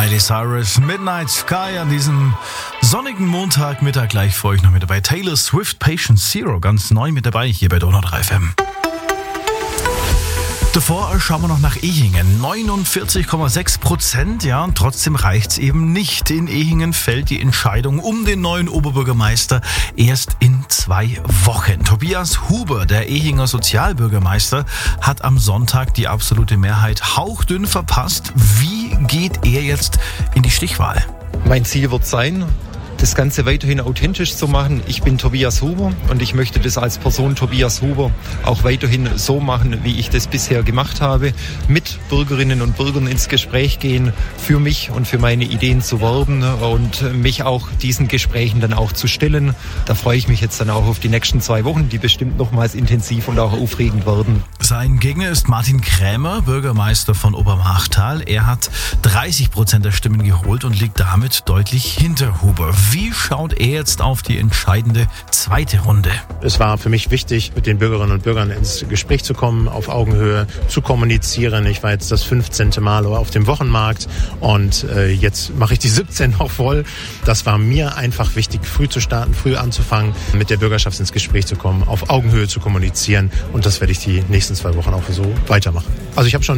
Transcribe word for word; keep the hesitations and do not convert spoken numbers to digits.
Miley Cyrus, Midnight Sky an diesem sonnigen Montagmittag. Gleich für euch noch mit dabei. Taylor Swift, Patient Zero, ganz neu mit dabei hier bei Donau drei F M. Davor schauen wir noch nach Ehingen. neunundvierzig Komma sechs Prozent, ja, und trotzdem reicht's eben nicht. In Ehingen fällt die Entscheidung um den neuen Oberbürgermeister erst in zwei Wochen. Tobias Huber, der Ehinger Sozialbürgermeister, hat am Sonntag die absolute Mehrheit hauchdünn verpasst. Wie geht er jetzt in die Stichwahl? Mein Ziel wird sein, das Ganze weiterhin authentisch zu machen. Ich bin Tobias Huber und ich möchte das als Person Tobias Huber auch weiterhin so machen, wie ich das bisher gemacht habe. Mit Bürgerinnen und Bürgern ins Gespräch gehen, für mich und für meine Ideen zu werben und mich auch diesen Gesprächen dann auch zu stellen. Da freue ich mich jetzt dann auch auf die nächsten zwei Wochen, die bestimmt nochmals intensiv und auch aufregend werden. Sein Gegner ist Martin Krämer, Bürgermeister von Obermachtal. Er hat dreißig Prozent der Stimmen geholt und liegt damit deutlich hinter Huber. Wie schaut er jetzt auf die entscheidende zweite Runde? Es war für mich wichtig, mit den Bürgerinnen und Bürgern ins Gespräch zu kommen, auf Augenhöhe zu kommunizieren. Ich war jetzt das fünfzehnte Mal auf dem Wochenmarkt und äh, jetzt mache ich die siebzehn noch voll. Das war mir einfach wichtig, früh zu starten, früh anzufangen, mit der Bürgerschaft ins Gespräch zu kommen, auf Augenhöhe zu kommunizieren und das werde ich die nächsten zwei Wochen auch so weitermachen. Also ich habe schon